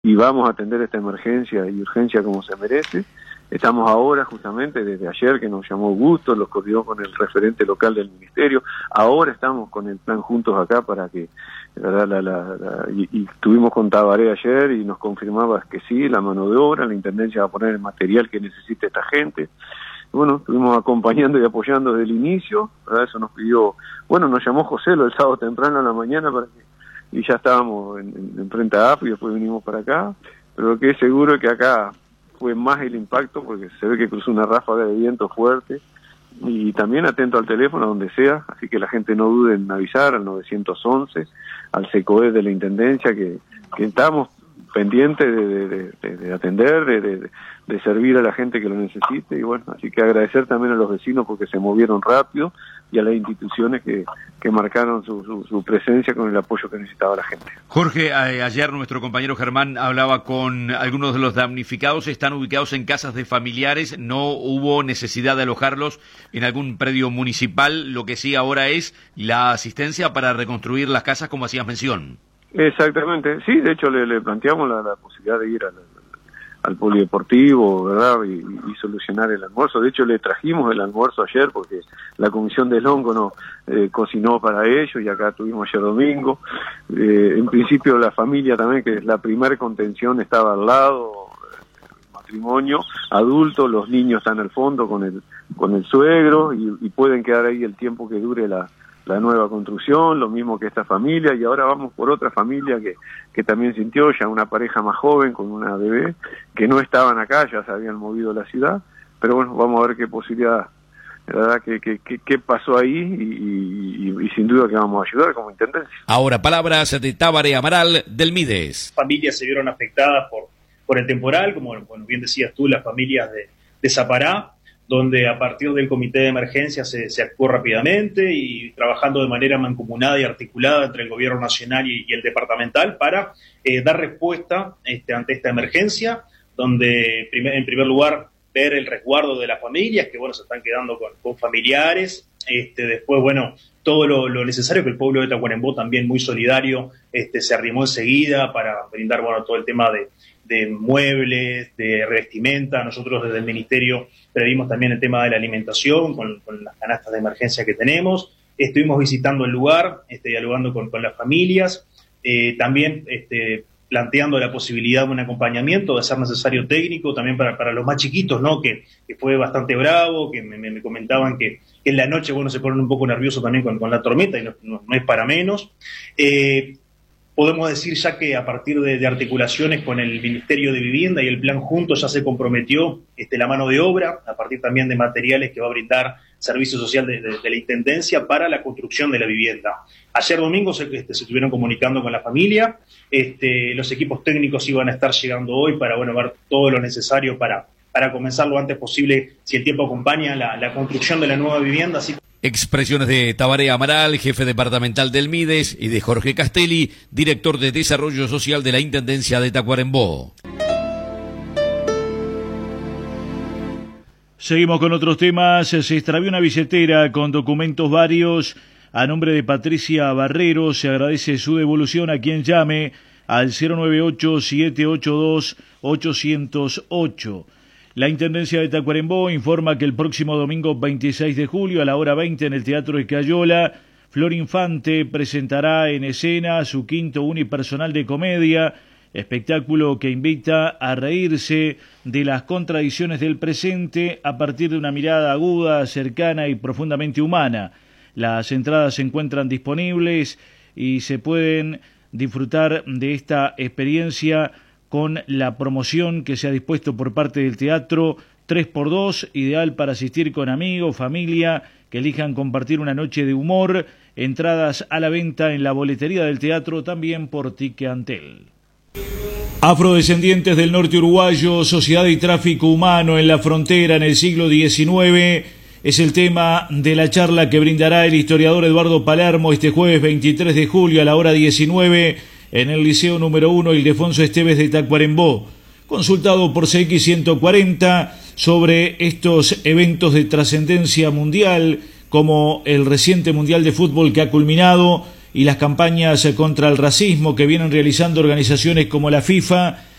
y vamos a atender esta emergencia y urgencia como se merece. Estamos ahora, justamente, desde ayer que nos llamó Augusto, los coordinó con el referente local del ministerio. Ahora estamos con el plan juntos acá para que, y estuvimos con Tabaré ayer y nos confirmaba que sí, la mano de obra, la intendencia va a poner el material que necesite esta gente. Bueno, estuvimos acompañando y apoyando desde el inicio, ¿verdad? Eso nos pidió, nos llamó José el sábado temprano a la mañana y ya estábamos en frente a AFI y después vinimos para acá, pero lo que es seguro es que acá fue más el impacto porque se ve que cruzó una ráfaga de viento fuerte y también atento al teléfono donde sea, así que la gente no dude en avisar al 911, al SECOE de la Intendencia que estamos pendientes de atender, de servir a la gente que lo necesite y bueno, así que agradecer también a los vecinos porque se movieron rápido y a las instituciones que marcaron su presencia con el apoyo que necesitaba la gente. Jorge, ayer nuestro compañero Germán hablaba con algunos de los damnificados, están ubicados en casas de familiares, no hubo necesidad de alojarlos en algún predio municipal, lo que sí ahora es la asistencia para reconstruir las casas como hacías mención. Exactamente, sí, de hecho le planteamos la posibilidad de ir al polideportivo, ¿verdad? Y solucionar el almuerzo. De hecho le trajimos el almuerzo ayer porque la comisión del hongo nos cocinó para ellos y acá tuvimos ayer domingo. En principio la familia también, que es la primer contención, estaba al lado, el matrimonio adulto, los niños están al fondo con el suegro y pueden quedar ahí el tiempo que dure la nueva construcción, lo mismo que esta familia, y ahora vamos por otra familia que también sintió, ya una pareja más joven con una bebé, que no estaban acá, ya se habían movido a la ciudad, pero bueno, vamos a ver qué posibilidad, la verdad, qué pasó ahí, y sin duda que vamos a ayudar como intendencia. Ahora palabras de Tabaré Amaral del Mides. Familias se vieron afectadas por el temporal, como bien decías tú, las familias de Zapará, donde a partir del comité de emergencia se actuó rápidamente y trabajando de manera mancomunada y articulada entre el gobierno nacional y el departamental para dar respuesta ante esta emergencia, donde en primer lugar ver el resguardo de las familias que se están quedando con familiares, después todo lo necesario, que el pueblo de Tacuarembó también muy solidario se arrimó enseguida para brindar todo el tema de muebles, de revestimenta. Nosotros desde el Ministerio previmos también el tema de la alimentación con las canastas de emergencia que tenemos. Estuvimos visitando el lugar, dialogando con las familias, también planteando la posibilidad de un acompañamiento, de ser necesario técnico, también para los más chiquitos, ¿no? Que fue bastante bravo, que me comentaban que en la noche se ponen un poco nerviosos también con la tormenta y no es para menos. Podemos decir ya que a partir de articulaciones con el Ministerio de Vivienda y el Plan Juntos ya se comprometió la mano de obra, a partir también de materiales que va a brindar Servicio Social de la Intendencia para la construcción de la vivienda. Ayer domingo se estuvieron comunicando con la familia, los equipos técnicos iban a estar llegando hoy para ver todo lo necesario para comenzar lo antes posible, si el tiempo acompaña, la construcción de la nueva vivienda. Así. Expresiones de Tabaré Amaral, jefe departamental del Mides, y de Jorge Castelli, director de Desarrollo Social de la Intendencia de Tacuarembó. Seguimos con otros temas. Se extravió una billetera con documentos varios a nombre de Patricia Barrero. Se agradece su devolución a quien llame al 098-782-808. La Intendencia de Tacuarembó informa que el próximo domingo 26 de julio a la hora 20 en el Teatro Escayola, Flor Infante presentará en escena su quinto unipersonal de comedia, espectáculo que invita a reírse de las contradicciones del presente a partir de una mirada aguda, cercana y profundamente humana. Las entradas se encuentran disponibles y se pueden disfrutar de esta experiencia con la promoción que se ha dispuesto por parte del teatro 3x2, ideal para asistir con amigos, familia, que elijan compartir una noche de humor. Entradas a la venta en la boletería del teatro, también por Tiqueantel. Afrodescendientes del norte uruguayo, sociedad y tráfico humano en la frontera en el siglo XIX, es el tema de la charla que brindará el historiador Eduardo Palermo este jueves 23 de julio a la hora 19 en el Liceo número 1 Ildefonso Esteves de Tacuarembó. Consultado por CX 140 sobre estos eventos de trascendencia mundial, como el reciente Mundial de Fútbol que ha culminado y las campañas contra el racismo que vienen realizando organizaciones como la FIFA